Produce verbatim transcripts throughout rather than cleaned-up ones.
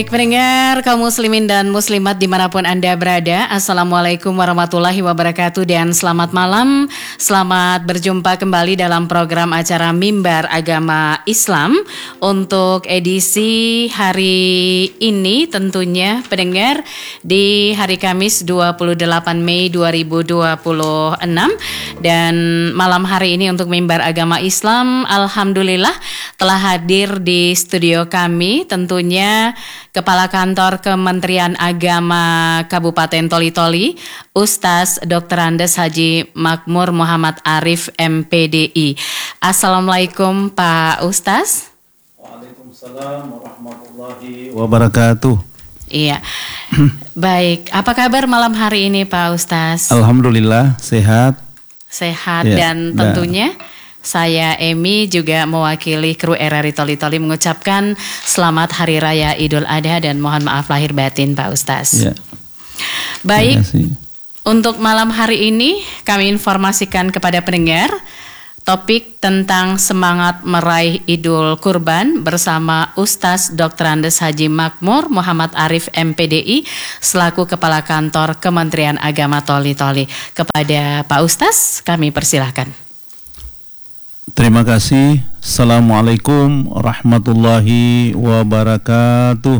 Pendengar kaum muslimin dan muslimat dimanapun Anda berada, Assalamualaikum warahmatullahi wabarakatuh dan selamat malam. Selamat berjumpa kembali dalam program acara Mimbar Agama Islam untuk edisi hari ini, tentunya pendengar di hari Kamis dua puluh delapan Mei dua ribu dua puluh enam. Dan malam hari ini untuk Mimbar Agama Islam, alhamdulillah telah hadir di studio kami tentunya Kepala Kantor Kementerian Agama Kabupaten Toli-Toli, Ustaz Doktor Andes Haji Makmur Muhammad Arif M P D I. Assalamualaikum Pak Ustaz. Waalaikumsalam warahmatullahi wabarakatuh. Iya. Baik, apa kabar malam hari ini Pak Ustaz? Alhamdulillah sehat. Sehat ya, dan tentunya nah. Saya Emi juga mewakili kru R R I Toli-Toli mengucapkan selamat Hari Raya Idul Adha dan mohon maaf lahir batin Pak Ustaz. Ya. Baik, untuk malam hari ini kami informasikan kepada pendengar topik tentang semangat meraih Idul Kurban bersama Ustaz Doktor Andes Haji Makmur Muhammad Arif M P D I selaku Kepala Kantor Kementerian Agama Toli-Toli. Kepada Pak Ustaz kami persilahkan. Terima kasih. Assalamualaikum warahmatullahi wabarakatuh.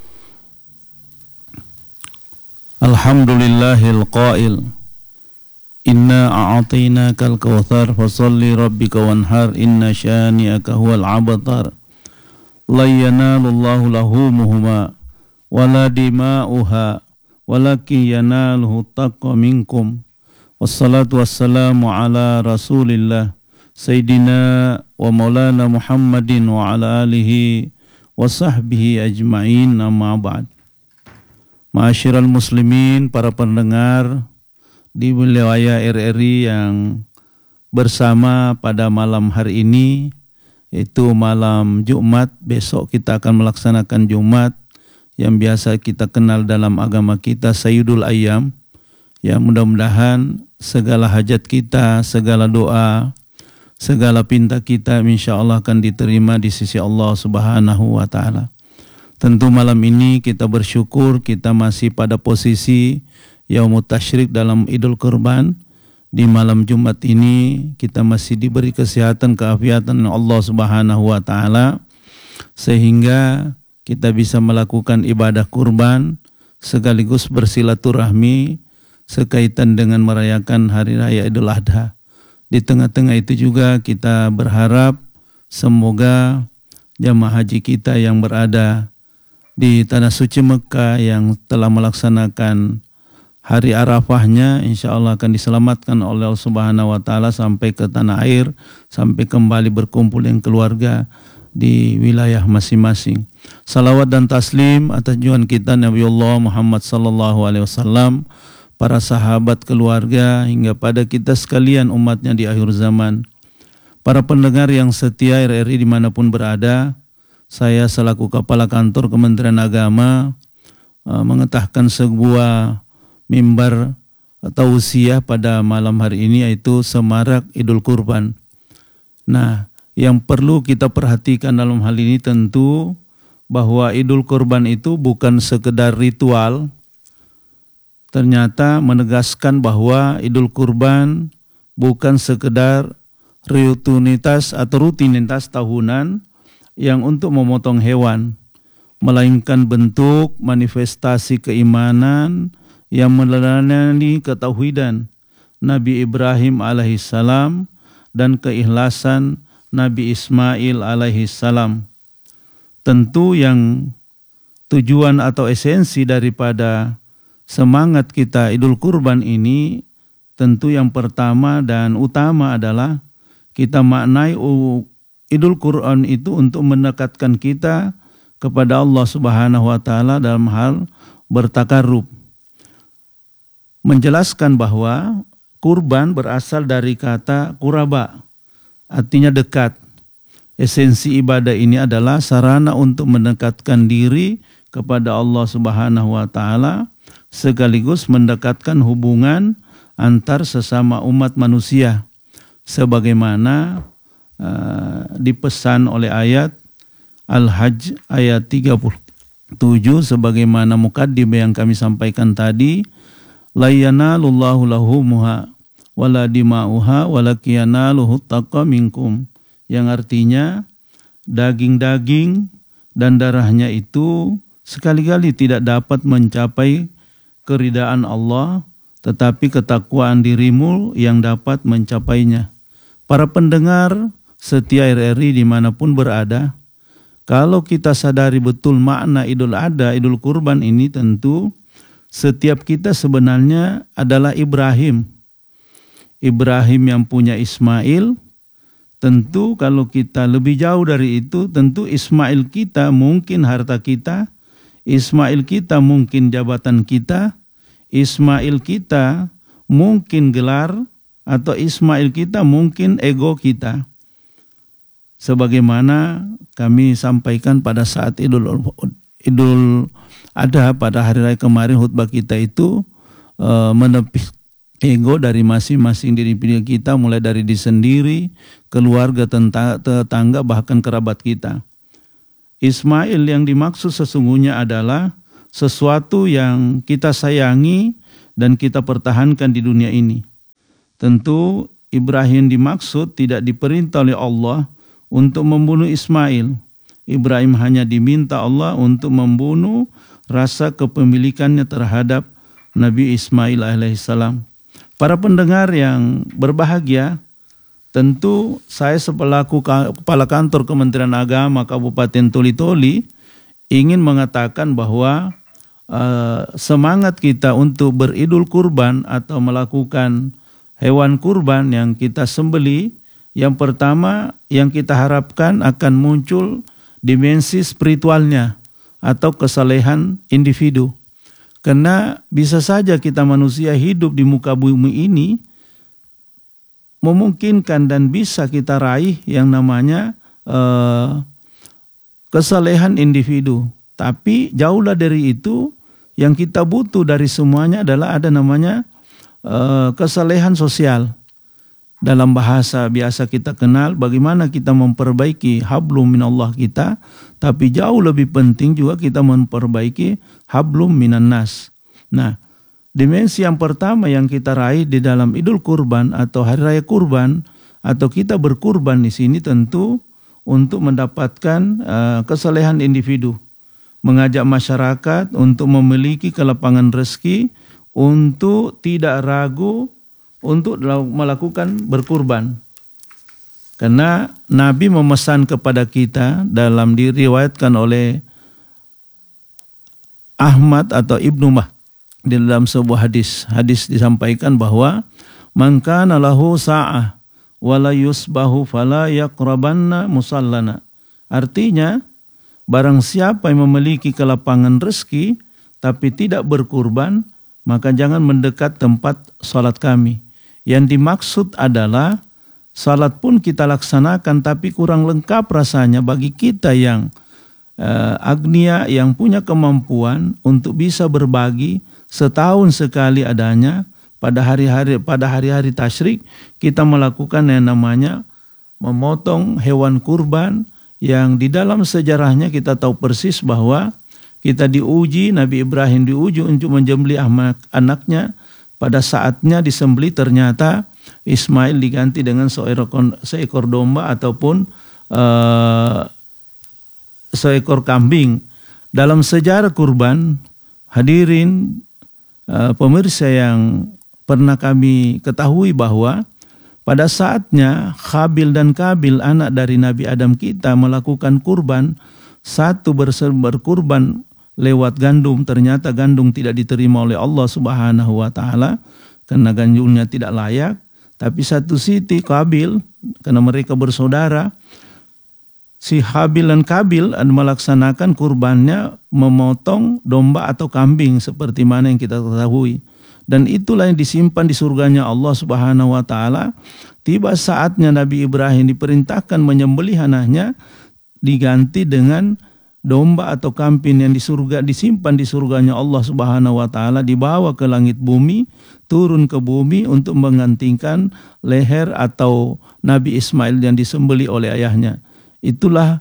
Alhamdulillahil qail. Inna a'atainakal kautsar fasalli rabbika wanhar inna syani'aka huwal abtar. La yanalullahu lahumuhuma wala dima'uha walakin yanaluhu taqwa minkum. Wassalatu wassalamu ala Rasulillah Sayyidina wa maulana Muhammadin wa ala alihi wa sahbihi ajma'in, amma ba'd. Ma'asyiral muslimin, para pendengar di wilayah R R I yang bersama pada malam hari ini, yaitu malam Jumat. Besok kita akan melaksanakan Jumat yang biasa kita kenal dalam agama kita Sayyidul Ayyam. Ya, mudah-mudahan segala hajat kita, segala doa, segala pinta kita insya Allah akan diterima di sisi Allah Subhanahu wa Ta'ala. Tentu malam ini kita bersyukur kita masih pada posisi Yaumut Tasyrik dalam Idul Kurban. Di malam Jumat ini kita masih diberi kesehatan, keafiatan Allah Subhanahu wa Ta'ala sehingga kita bisa melakukan ibadah kurban sekaligus bersilaturahmi sekaitan dengan merayakan Hari Raya Idul Adha. Di tengah-tengah itu juga kita berharap semoga jamaah haji kita yang berada di Tanah Suci Mekah yang telah melaksanakan hari Arafahnya insya Allah akan diselamatkan oleh Allah Subhanahu wa Ta'ala sampai ke tanah air, sampai kembali berkumpul dengan keluarga di wilayah masing-masing. Salawat dan taslim atas junjungan kita Nabiullah Muhammad sallallahu alaihi wasallam, para sahabat, keluarga, hingga pada kita sekalian umatnya di akhir zaman. Para pendengar yang setia R R I dimanapun berada, saya selaku Kepala Kantor Kementerian Agama uh, mengetahkan sebuah mimbar tausiah pada malam hari ini, yaitu Semarak Idul Kurban. Nah, yang perlu kita perhatikan dalam hal ini tentu bahwa Idul Kurban itu bukan sekedar ritual. Ternyata menegaskan bahwa Idul Kurban bukan sekedar rutinitas atau rutinitas tahunan yang untuk memotong hewan, melainkan bentuk manifestasi keimanan yang meneladani ketauhidan Nabi Ibrahim alaihissalam dan keikhlasan Nabi Ismail alaihissalam. Tentu yang tujuan atau esensi daripada semangat kita Idul Kurban ini tentu yang pertama dan utama adalah kita maknai Idul Kurban itu untuk mendekatkan kita kepada Allah Subhanahu wa Ta'ala dalam hal bertakarrub. Menjelaskan bahwa kurban berasal dari kata kuraba, artinya dekat. Esensi ibadah ini adalah sarana untuk mendekatkan diri kepada Allah Subhanahu wa Ta'ala sekaligus mendekatkan hubungan antar sesama umat manusia sebagaimana uh, dipesan oleh ayat Al-Hajj ayat tiga puluh tujuh sebagaimana muqaddim yang kami sampaikan tadi, la yanalullahu lahumuha wala dima'uha walakiyanaluhu taqwa minkum, yang artinya daging-daging dan darahnya itu sekali-kali tidak dapat mencapai keridaan Allah, tetapi ketakwaan dirimu yang dapat mencapainya. Para pendengar setia R R I dimanapun berada, kalau kita sadari betul makna Idul Adha, Idul Kurban ini, tentu setiap kita sebenarnya adalah Ibrahim. Ibrahim yang punya Ismail. Tentu kalau kita lebih jauh dari itu, tentu Ismail kita mungkin harta kita, Ismail kita mungkin jabatan kita, Ismail kita mungkin gelar, atau Ismail kita mungkin ego kita. Sebagaimana kami sampaikan pada saat Idul Idul Adha pada hari raya kemarin, khutbah kita itu e, menepis ego dari masing-masing diri kita, mulai dari diri sendiri, keluarga, tetangga, bahkan kerabat kita. Ismail yang dimaksud sesungguhnya adalah sesuatu yang kita sayangi dan kita pertahankan di dunia ini. Tentu Ibrahim dimaksud tidak diperintah oleh Allah untuk membunuh Ismail. Ibrahim hanya diminta Allah untuk membunuh rasa kepemilikannya terhadap Nabi Ismail alaihissalam. Para pendengar yang berbahagia, tentu saya selaku Kepala Kantor Kementerian Agama Kabupaten Toli-Toli ingin mengatakan bahwa uh, semangat kita untuk beridul kurban atau melakukan hewan kurban yang kita sembeli, yang pertama yang kita harapkan akan muncul dimensi spiritualnya atau kesalehan individu. Karena bisa saja kita manusia hidup di muka bumi ini memungkinkan dan bisa kita raih yang namanya uh, kesalehan individu. Tapi jauhlah dari itu, yang kita butuh dari semuanya adalah ada namanya uh, kesalehan sosial. Dalam bahasa biasa kita kenal bagaimana kita memperbaiki hablum minallah kita, tapi jauh lebih penting juga kita memperbaiki hablum minan nas. Nah, dimensi yang pertama yang kita raih di dalam Idul Kurban atau Hari Raya Kurban atau kita berkurban di sini tentu untuk mendapatkan uh, kesalehan individu, mengajak masyarakat untuk memiliki kelapangan rezeki, untuk tidak ragu untuk melakukan berkurban. Karena Nabi memesan kepada kita dalam diriwayatkan oleh Ahmad atau Ibnu Mah di dalam sebuah hadis. Hadis disampaikan bahwa man kana lahu sa'ah wala yusbahu fala yaqrabanna musallana. Artinya barang siapa yang memiliki kelapangan rezeki tapi tidak berkurban, maka jangan mendekat tempat salat kami. Yang dimaksud adalah salat pun kita laksanakan tapi kurang lengkap rasanya bagi kita yang uh, agnia, yang punya kemampuan untuk bisa berbagi setahun sekali adanya pada hari-hari pada hari-hari tasyrik kita melakukan yang namanya memotong hewan kurban, yang di dalam sejarahnya kita tahu persis bahwa kita diuji, Nabi Ibrahim diuji untuk menjembelih anaknya. Pada saatnya disembelih ternyata Ismail diganti dengan seekor, seekor domba ataupun uh, seekor kambing. Dalam sejarah kurban, hadirin uh, pemirsa yang pernah kami ketahui bahwa pada saatnya Habil dan Kabil, anak dari Nabi Adam kita, melakukan kurban. Satu berkurban lewat gandum, ternyata gandum tidak diterima oleh Allah Subhanahu wa taala karena gandumnya tidak layak. Tapi satu sisi Kabil, karena mereka bersaudara, si Habil dan Kabil melaksanakan kurbannya memotong domba atau kambing seperti mana yang kita ketahui. Dan itulah yang disimpan di surganya Allah Subhanahu wa taala. Tiba saatnya Nabi Ibrahim diperintahkan menyembelih anaknya, diganti dengan domba atau kambing yang di surga, disimpan di surganya Allah Subhanahu wa taala, dibawa ke langit bumi, turun ke bumi untuk menggantikan leher atau Nabi Ismail yang disembelih oleh ayahnya. Itulah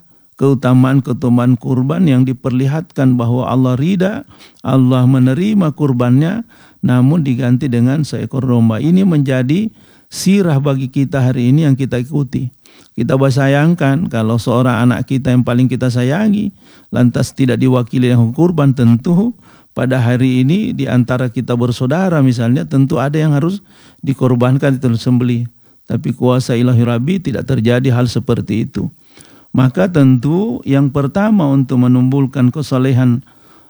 keutamaan-keutamaan kurban yang diperlihatkan bahwa Allah ridha, Allah menerima kurbannya, namun diganti dengan seekor domba. Ini menjadi sirah bagi kita hari ini yang kita ikuti. Kita bayangkan kalau seorang anak kita yang paling kita sayangi lantas tidak diwakili dengan kurban, tentu pada hari ini di antara kita bersaudara misalnya tentu ada yang harus dikorbankan, itu sembelih. Tapi kuasa ilahi Rabbi tidak terjadi hal seperti itu. Maka tentu yang pertama untuk menumbuhkan kesalehan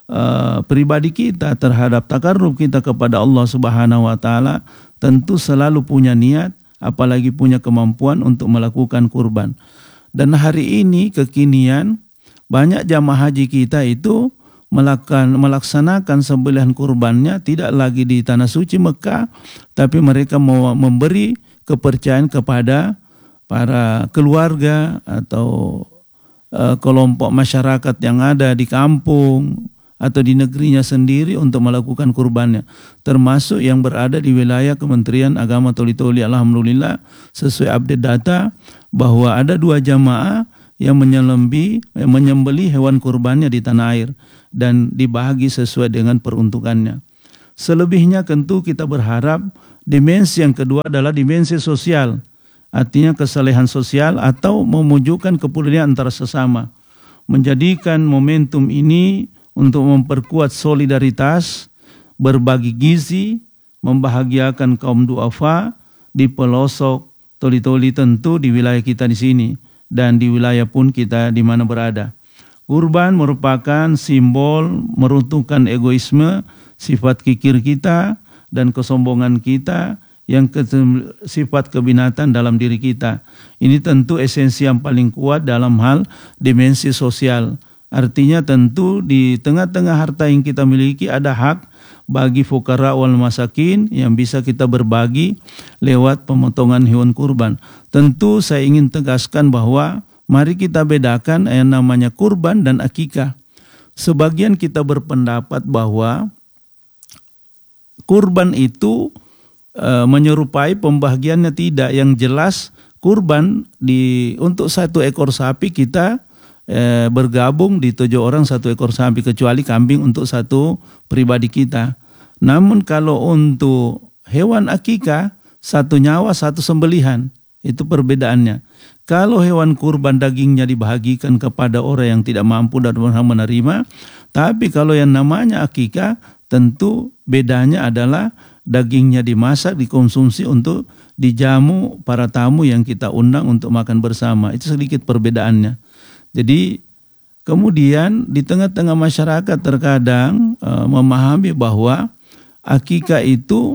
uh, pribadi kita terhadap takarrub kita kepada Allah Subhanahu wa taala, tentu selalu punya niat, apalagi punya kemampuan untuk melakukan kurban. Dan hari ini kekinian banyak jamaah haji kita itu melakukan, melaksanakan sembelihan kurbannya tidak lagi di tanah suci Mekah, tapi mereka mau memberi kepercayaan kepada para keluarga atau uh, kelompok masyarakat yang ada di kampung atau di negerinya sendiri untuk melakukan kurbannya, termasuk yang berada di wilayah Kementerian Agama Toli-Toli. Alhamdulillah sesuai update data bahwa ada dua jamaah yang menyelembi, yang menyembeli hewan kurbannya di tanah air dan dibagi sesuai dengan peruntukannya. Selebihnya tentu kita berharap dimensi yang kedua adalah dimensi sosial, artinya kesalehan sosial atau memujukkan kepedulian antara sesama, menjadikan momentum ini untuk memperkuat solidaritas, berbagi gizi, membahagiakan kaum duafa di pelosok Toli-Toli, tentu di wilayah kita di sini dan di wilayah pun kita di mana berada. Kurban merupakan simbol meruntuhkan egoisme, sifat kikir kita dan kesombongan kita yang ke, sifat kebinatan dalam diri kita. Ini tentu esensi yang paling kuat dalam hal dimensi sosial. Artinya tentu di tengah-tengah harta yang kita miliki ada hak bagi fukara wal masakin yang bisa kita berbagi lewat pemotongan hewan kurban. Tentu saya ingin tegaskan bahwa mari kita bedakan yang namanya kurban dan akikah. Sebagian kita berpendapat bahwa kurban itu e, menyerupai pembagiannya tidak. Yang jelas kurban di untuk satu ekor sapi kita E, bergabung di tujuh orang satu ekor sapi, kecuali kambing untuk satu pribadi kita. Namun kalau untuk hewan akikah satu nyawa satu sembelihan, itu perbedaannya. Kalau hewan kurban dagingnya dibahagikan kepada orang yang tidak mampu dan berhak menerima, tapi kalau yang namanya akikah tentu bedanya adalah dagingnya dimasak, dikonsumsi untuk dijamu para tamu yang kita undang untuk makan bersama. Itu sedikit perbedaannya. Jadi kemudian di tengah-tengah masyarakat terkadang uh, memahami bahwa akikah itu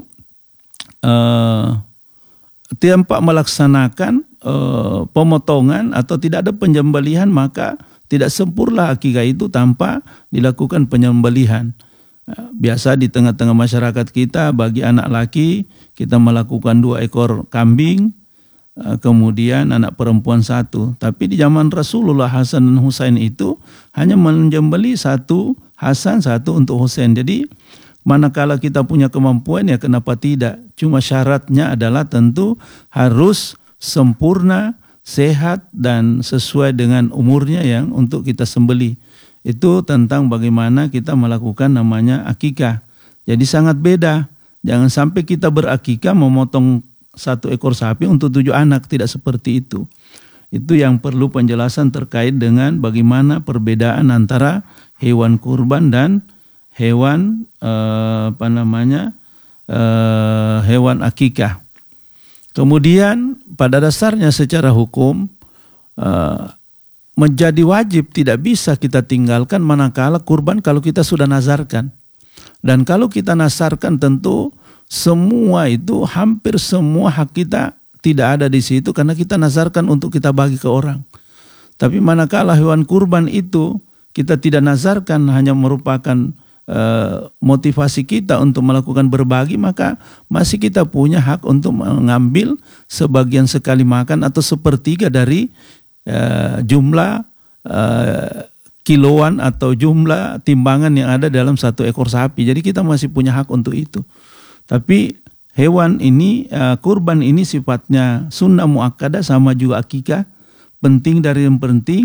uh, tanpa melaksanakan uh, pemotongan atau tidak ada penyembelihan maka tidak sempurna akikah itu tanpa dilakukan penyembelihan. Uh, biasa di tengah-tengah masyarakat kita bagi anak laki kita melakukan dua ekor kambing, kemudian anak perempuan satu. Tapi di zaman Rasulullah Hasan dan Husain itu hanya menyembeli satu Hasan, satu untuk Husain. Jadi manakala kita punya kemampuan ya kenapa tidak. Cuma syaratnya adalah tentu harus sempurna, sehat dan sesuai dengan umurnya yang untuk kita sembeli. Itu tentang bagaimana kita melakukan namanya akikah. Jadi sangat beda. Jangan sampai kita berakikah memotong satu ekor sapi untuk tujuh anak, tidak seperti itu. Itu yang perlu penjelasan terkait dengan bagaimana perbedaan antara hewan kurban dan hewan eh, apa namanya eh, hewan akikah. Kemudian pada dasarnya secara hukum eh, menjadi wajib, tidak bisa kita tinggalkan manakala kurban kalau kita sudah nazarkan. Dan kalau kita nazarkan tentu semua itu hampir semua hak kita tidak ada di situ karena kita nazarkan untuk kita bagi ke orang. Tapi manakala hewan kurban itu kita tidak nazarkan, hanya merupakan uh, motivasi kita untuk melakukan berbagi, maka masih kita punya hak untuk mengambil sebagian sekali makan atau sepertiga dari uh, jumlah uh, kiloan atau jumlah timbangan yang ada dalam satu ekor sapi. Jadi kita masih punya hak untuk itu. Tapi hewan ini, uh, kurban ini sifatnya sunnah muakkadah sama juga akikah. Penting dari yang penting,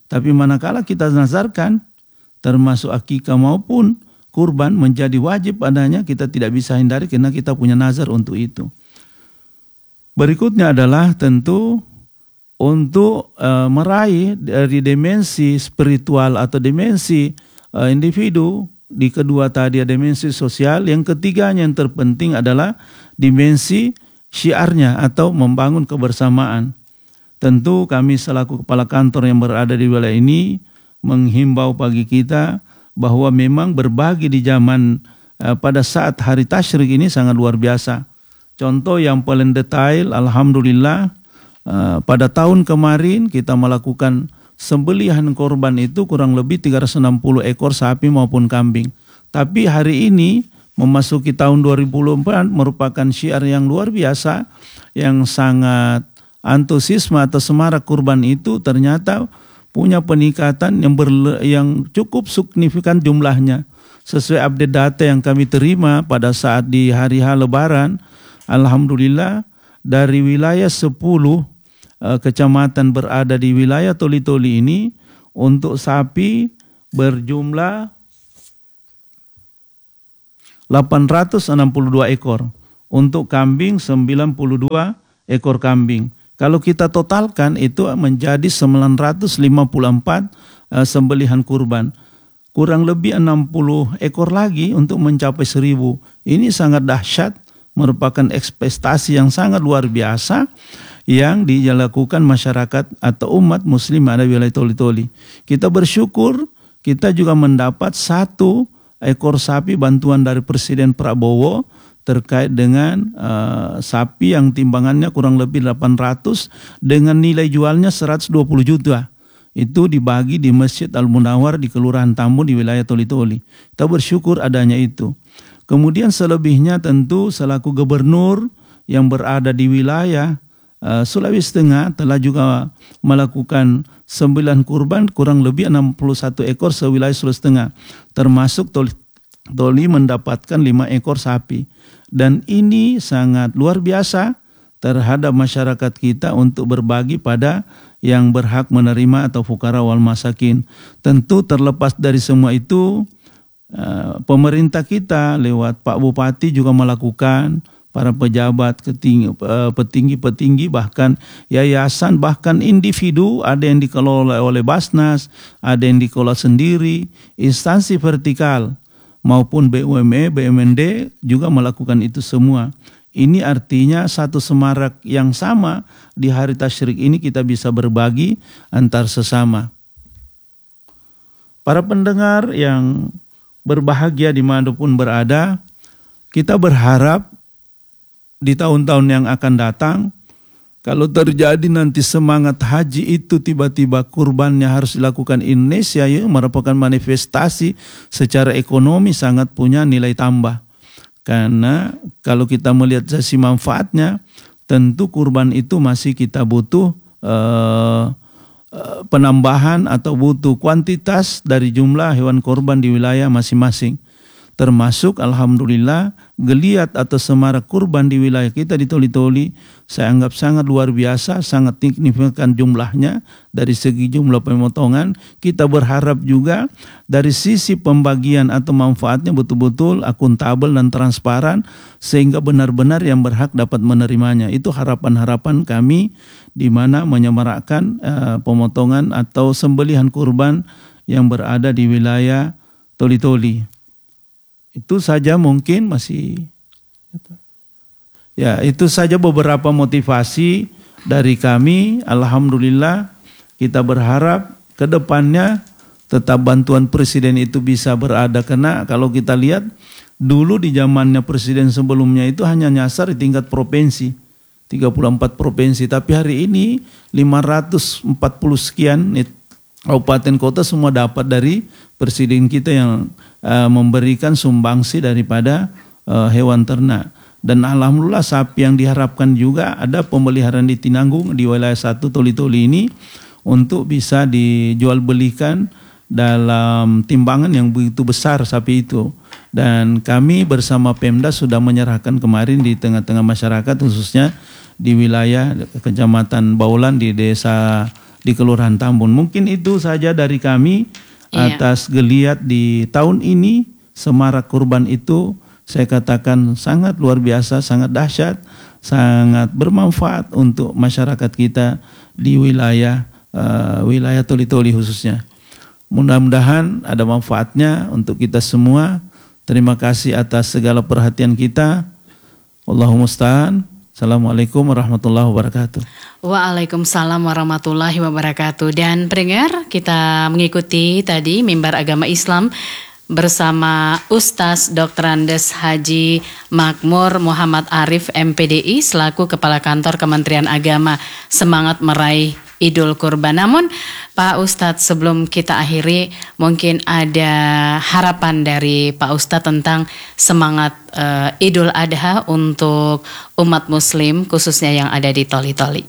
Tapi manakala kita nazarkan, termasuk akikah maupun kurban menjadi wajib padanya, kita tidak bisa hindari karena kita punya nazar untuk itu. Berikutnya adalah tentu untuk uh, meraih dari dimensi spiritual atau dimensi uh, individu. Di kedua tadi ada dimensi sosial, yang ketiganya yang terpenting adalah dimensi syiarnya atau membangun kebersamaan. Tentu kami selaku kepala kantor yang berada di wilayah ini menghimbau bagi kita bahwa memang berbagi di zaman uh, pada saat hari tasyrik ini sangat luar biasa. Contoh yang paling detail, alhamdulillah uh, pada tahun kemarin kita melakukan sembelihan korban itu kurang lebih tiga ratus enam puluh ekor sapi maupun kambing. Tapi hari ini memasuki tahun dua ribu dua puluh empat merupakan syiar yang luar biasa, yang sangat antusiasme atau semarak kurban itu ternyata punya peningkatan yang berle, yang cukup signifikan jumlahnya. Sesuai update data yang kami terima pada saat di hari H Lebaran, alhamdulillah dari wilayah sepuluh uh, kecamatan berada di wilayah Toli-Toli ini, untuk sapi berjumlah delapan ratus enam puluh dua ekor, untuk kambing sembilan puluh dua ekor kambing. Kalau kita totalkan itu menjadi sembilan ratus lima puluh empat uh, sembelihan kurban. Kurang lebih enam puluh ekor lagi untuk mencapai seribu. Ini sangat dahsyat, merupakan ekspektasi yang sangat luar biasa yang dilakukan masyarakat atau umat muslim ada di wilayah Toli-Toli. Kita bersyukur kita juga mendapat satu ekor sapi bantuan dari Presiden Prabowo terkait dengan uh, sapi yang timbangannya kurang lebih delapan ratus dengan nilai jualnya seratus dua puluh juta. Itu dibagi di Masjid Al-Munawar di Kelurahan Tambun di wilayah Toli-Toli. Kita bersyukur adanya itu. Kemudian selebihnya tentu selaku gubernur yang berada di wilayah uh, Sulawesi Tengah telah juga melakukan sembilan kurban kurang lebih enam puluh satu ekor sewilayah Sulawesi Tengah. Termasuk Toli, Toli mendapatkan lima ekor sapi. Dan ini sangat luar biasa terhadap masyarakat kita untuk berbagi pada yang berhak menerima atau fukara wal masakin. Tentu terlepas dari semua itu, pemerintah kita lewat Pak Bupati juga melakukan, para pejabat, petinggi-petinggi, bahkan yayasan, bahkan individu, ada yang dikelola oleh Basnas, ada yang dikelola sendiri, instansi vertikal maupun B U M E, B U M N D juga melakukan itu semua. Ini artinya satu semarak yang sama di hari tasyrik ini kita bisa berbagi antar sesama. Para pendengar yang berbahagia dimanapun berada, kita berharap di tahun-tahun yang akan datang, kalau terjadi nanti semangat haji itu tiba-tiba kurbannya harus dilakukan Indonesia, ya, merupakan manifestasi secara ekonomi sangat punya nilai tambah. Karena kalau kita melihat sisi manfaatnya, tentu kurban itu masih kita butuh uh, uh, penambahan atau butuh kuantitas dari jumlah hewan kurban di wilayah masing-masing. Termasuk alhamdulillah geliat atau semarak kurban di wilayah kita di Toli-Toli saya anggap sangat luar biasa, sangat signifikan jumlahnya dari segi jumlah pemotongan. Kita berharap juga dari sisi pembagian atau manfaatnya betul-betul akuntabel dan transparan sehingga benar-benar yang berhak dapat menerimanya. Itu harapan-harapan kami di mana menyemarakkan uh, pemotongan atau sembelihan kurban yang berada di wilayah Toli-Toli. Itu saja mungkin masih, ya itu saja beberapa motivasi dari kami. Alhamdulillah kita berharap ke depannya tetap bantuan Presiden itu bisa berada. Karena kalau kita lihat dulu di zamannya Presiden sebelumnya itu hanya nyasar di tingkat provinsi, tiga puluh empat provinsi. Tapi hari ini lima ratus empat puluh sekian kabupaten kota semua dapat dari Presiden kita yang uh, memberikan sumbangsi daripada uh, hewan ternak. Dan alhamdulillah sapi yang diharapkan juga ada pemeliharaan di Tinanggung di wilayah satu Toli-Toli ini untuk bisa dijual belikan dalam timbangan yang begitu besar sapi itu. Dan kami bersama Pemda sudah menyerahkan kemarin di tengah-tengah masyarakat khususnya di wilayah Kecamatan Baulan di desa di Kelurahan Tambun. Mungkin itu saja dari kami Iya. atas geliat di tahun ini. Semarak kurban itu saya katakan sangat luar biasa, sangat dahsyat, sangat bermanfaat untuk masyarakat kita di wilayah uh, wilayah Toli-Toli khususnya. Mudah-mudahan ada manfaatnya untuk kita semua. Terima kasih atas segala perhatian kita. Allahumma musta'an. Assalamualaikum warahmatullahi wabarakatuh. Waalaikumsalam warahmatullahi wabarakatuh. Dan pendengar, kita mengikuti tadi Mimbar Agama Islam bersama Ustaz Doktor Andes Haji Makmur Muhammad Arif M P D I selaku Kepala Kantor Kementerian Agama. Semangat meraih Idul Kurban. Namun Pak Ustadz, sebelum kita akhiri, mungkin ada harapan dari Pak Ustadz tentang semangat uh, Idul Adha untuk umat muslim khususnya yang ada di Toli-Toli.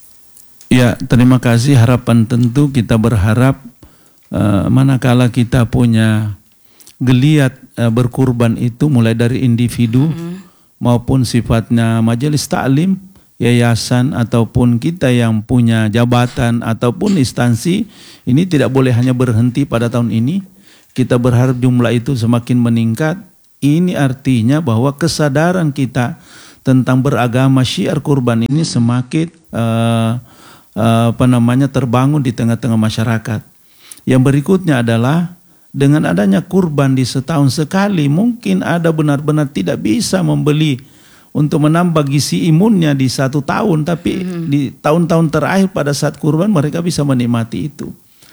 Ya, terima kasih. Harapan tentu kita berharap uh, manakala kita punya geliat uh, berkurban itu mulai dari individu mm-hmm. maupun sifatnya majelis taklim, yayasan ataupun kita yang punya jabatan ataupun instansi, ini tidak boleh hanya berhenti pada tahun ini. Kita berharap jumlah itu semakin meningkat. Ini artinya bahwa kesadaran kita tentang beragama syiar kurban ini semakin uh, uh, apa namanya terbangun di tengah-tengah masyarakat. Yang berikutnya adalah dengan adanya kurban di setahun sekali, mungkin ada benar-benar tidak bisa membeli untuk menambah gizi imunnya di satu tahun, tapi hmm. di tahun-tahun terakhir pada saat kurban mereka bisa menikmati itu.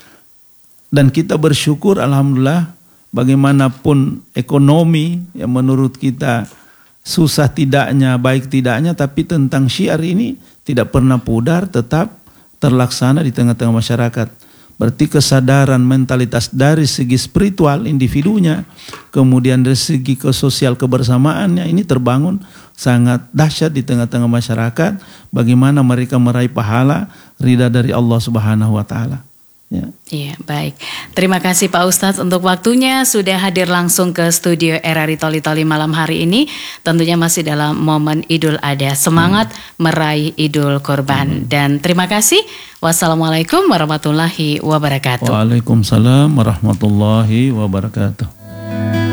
Dan kita bersyukur alhamdulillah, bagaimanapun ekonomi yang menurut kita susah tidaknya, baik tidaknya, tapi tentang syiar ini tidak pernah pudar, tetap terlaksana di tengah-tengah masyarakat. Berarti kesadaran mentalitas dari segi spiritual individunya, kemudian dari segi kesosial kebersamaannya ini terbangun sangat dahsyat di tengah-tengah masyarakat. Bagaimana mereka meraih pahala ridha dari Allah Subhanahu wa taala. Ya. Iya, baik. Terima kasih Pak Ustadz untuk waktunya sudah hadir langsung ke studio R R I Toli-Toli malam hari ini. Tentunya masih dalam momen Idul Adha. Semangat hmm. meraih Idul Kurban. Hmm. Dan terima kasih. Wassalamualaikum warahmatullahi wabarakatuh. Waalaikumsalam warahmatullahi wabarakatuh.